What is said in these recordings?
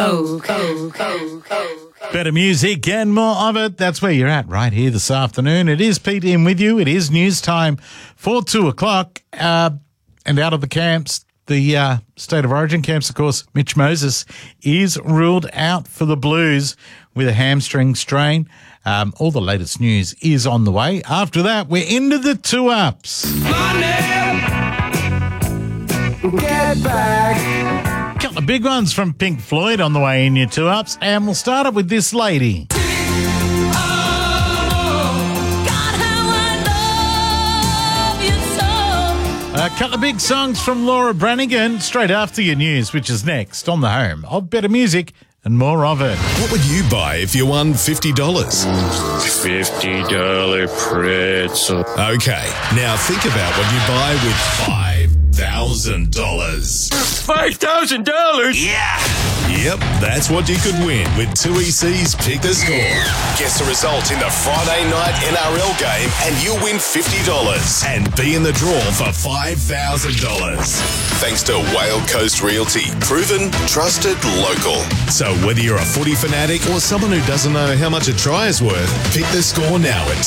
Better music and more of it. That's where you're at right here this afternoon. It is Pete in with you. It is news time for 2 o'clock. And out of the camps, the State of Origin camps, of course, Mitch Moses is ruled out for the Blues with a hamstring strain. All the latest news is on the way. After that, we're into the 2-ups. Get back. Couple of big ones from Pink Floyd on the way in your 2-ups, and we'll start up with this lady. A couple of big songs from Laura Branigan straight after your news, which is next on the home of better music and more of it. What would you buy if you won $50? $50 pretzel. Okay, now think about what you buy with $5,000. $5,000? Yeah! Yep, that's what you could win with 2EC's Pick the Score. Guess the result in the Friday night NRL game and you'll win $50 and be in the draw for $5,000. Thanks to Whale Coast Realty. Proven, trusted, local. So whether you're a footy fanatic or someone who doesn't know how much a try is worth, pick the score now at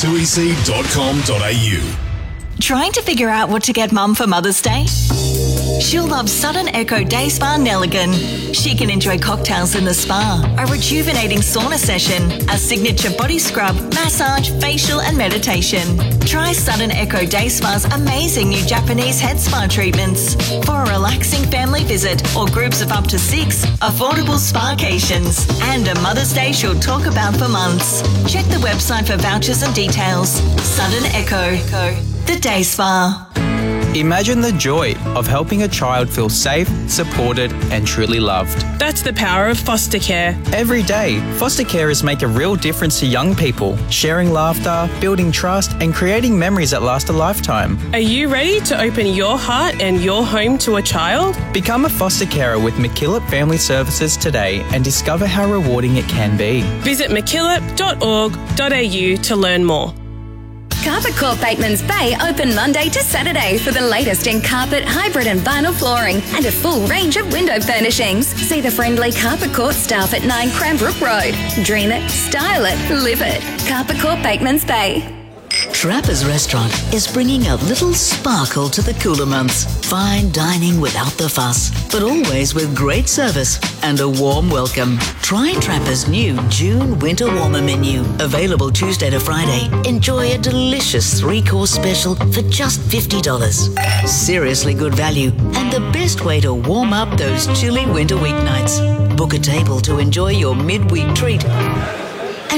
2ec.com.au. Trying to figure out what to get Mum for Mother's Day? She'll love Sudden Echo Day Spa Nelligan. She can enjoy cocktails in the spa, a rejuvenating sauna session, a signature body scrub, massage, facial and meditation. Try Sudden Echo Day Spa's amazing new Japanese head spa treatments. For a relaxing family visit or groups of up to 6, affordable spa-cations and a Mother's Day she'll talk about for months. Check the website for vouchers and details. Sudden Echo, the Day Spa. Imagine the joy of helping a child feel safe, supported and truly loved. That's the power of foster care. Every day, foster carers make a real difference to young people, sharing laughter, building trust and creating memories that last a lifetime. Are you ready to open your heart and your home to a child? Become a foster carer with MacKillop Family Services today and discover how rewarding it can be. Visit mackillop.org.au to learn more. Carpet Corp Bateman's Bay open Monday to Saturday for the latest in carpet, hybrid and vinyl flooring and a full range of window furnishings. See the friendly Carpet Corp staff at 9 Cranbrook Road. Dream it, style it, live it. Carpet Corp Bateman's Bay. Trappers Restaurant is bringing a little sparkle to the cooler months. Fine dining without the fuss, but always with great service and a warm welcome. Try Trappers' new June Winter Warmer menu. Available Tuesday to Friday. Enjoy a delicious 3-course special for just $50. Seriously good value and the best way to warm up those chilly winter weeknights. Book a table to enjoy your midweek treat at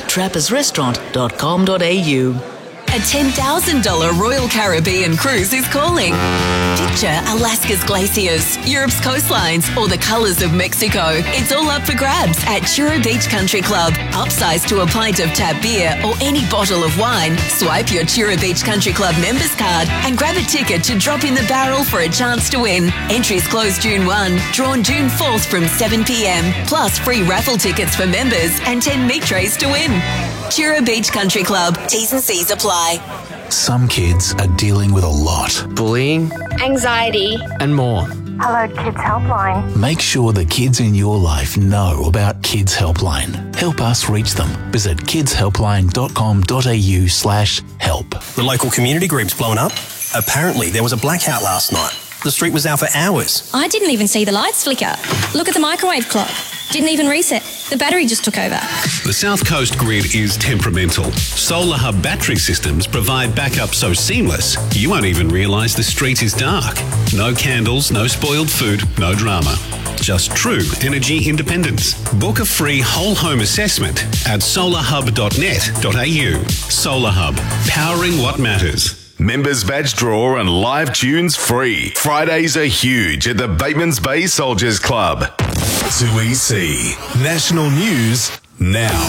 trappersrestaurant.com.au. A $10,000 Royal Caribbean cruise is calling. Picture Alaska's glaciers, Europe's coastlines, or the colours of Mexico. It's all up for grabs at Chura Beach Country Club. Upsize to a pint of tap beer or any bottle of wine. Swipe your Chura Beach Country Club members card and grab a ticket to drop in the barrel for a chance to win. Entries close June 1, drawn June 4th from 7 p.m. Plus free raffle tickets for members and 10 meat trays to win. Chura Beach Country Club. T's and C's apply. Some kids are dealing with a lot. Bullying, anxiety, and more. Hello Kids Helpline. Make sure the kids in your life know about Kids Helpline. Help us reach them. Visit kidshelpline.com.au/help. The local community group's blown up. Apparently there was a blackout last night. The street was out for hours. I didn't even see the lights flicker. Look at the microwave clock. Didn't even reset. The battery just took over. The South Coast grid is temperamental. Solar Hub battery systems provide backup so seamless, you won't even realise the street is dark. No candles, no spoiled food, no drama. Just true energy independence. Book a free whole home assessment at solarhub.net.au. Solar Hub, powering what matters. Members badge draw and live tunes free. Fridays are huge at the Bateman's Bay Soldiers Club. 2EC. National News now.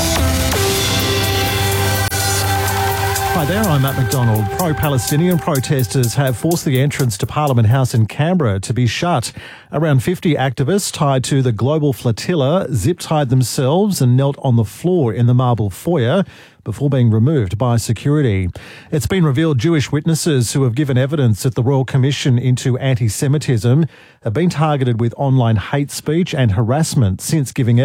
Hi there, I'm Matt McDonald. Pro-Palestinian protesters have forced the entrance to Parliament House in Canberra to be shut. Around 50 activists tied to the global flotilla zip-tied themselves and knelt on the floor in the marble foyer before being removed by security. It's been revealed Jewish witnesses who have given evidence at the Royal Commission into anti-Semitism have been targeted with online hate speech and harassment since giving evidence.